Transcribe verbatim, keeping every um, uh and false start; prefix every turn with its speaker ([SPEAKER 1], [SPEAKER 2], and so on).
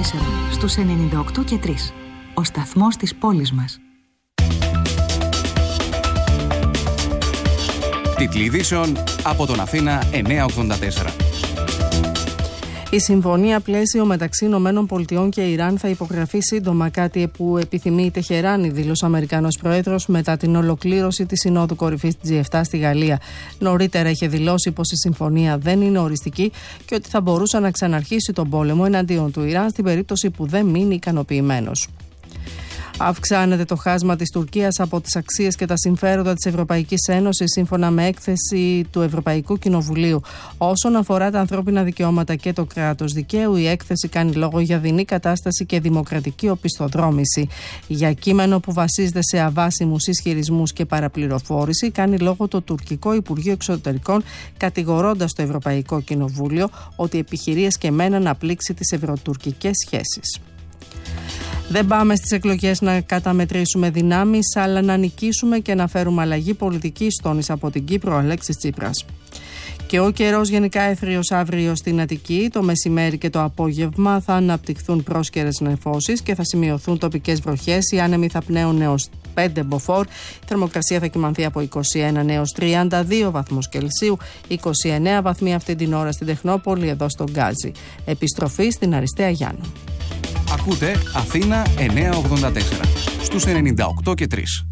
[SPEAKER 1] τέσσερα στους ενενήντα οκτώ και τρία. Ο σταθμός της πόλης μας.
[SPEAKER 2] Τίτλοι ειδήσεων από τον Αθήνα εννιακόσια ογδόντα τέσσερα.
[SPEAKER 3] Η συμφωνία πλαίσιο μεταξύ Ηνωμένων Πολιτειών και Ιράν θα υπογραφεί σύντομα, κάτι που επιθυμεί η Τεχεράνη, δήλωσε ο Αμερικανός Πρόεδρος μετά την ολοκλήρωση της Συνόδου Κορυφής τζι επτά στη Γαλλία. Νωρίτερα είχε δηλώσει πως η συμφωνία δεν είναι οριστική και ότι θα μπορούσε να ξαναρχίσει τον πόλεμο εναντίον του Ιράν στην περίπτωση που δεν μείνει ικανοποιημένος. Αυξάνεται το χάσμα της Τουρκίας από τις αξίες και τα συμφέροντα της Ευρωπαϊκής Ένωσης, σύμφωνα με έκθεση του Ευρωπαϊκού Κοινοβουλίου. Όσον αφορά τα ανθρώπινα δικαιώματα και το κράτος δικαίου, η έκθεση κάνει λόγο για δεινή κατάσταση και δημοκρατική οπισθοδρόμηση. Για κείμενο που βασίζεται σε αβάσιμους ισχυρισμούς και παραπληροφόρηση, κάνει λόγο το τουρκικό Υπουργείο Εξωτερικών, κατηγορώντας το Ευρωπαϊκό Κοινοβούλιο ότι επιχειρεί εσκεμμένα να πλήξει τις ευρωτουρκικές σχέσεις. Δεν πάμε στις εκλογές να καταμετρήσουμε δυνάμεις, αλλά να νικήσουμε και να φέρουμε αλλαγή πολιτικής, τόνισε από την Κύπρο ο Αλέξης Τσίπρας. Και ο καιρός γενικά έθριος αύριο στην Αττική. Το μεσημέρι και το απόγευμα θα αναπτυχθούν πρόσκαιρες νεφώσεις και θα σημειωθούν τοπικές βροχές. Οι άνεμοι θα πνέουν έως πέντε μποφόρ. Η θερμοκρασία θα κυμανθεί από είκοσι ένα έως τριάντα δύο βαθμούς Κελσίου. είκοσι εννέα βαθμοί αυτή την ώρα στην Τεχνόπολη, εδώ στον Γκάζι. Επιστροφή στην Αριστεία Γιάννου.
[SPEAKER 2] Ακούτε Αθήνα εννιακόσια ογδόντα τέσσερα στους ενενήντα οκτώ και τρία.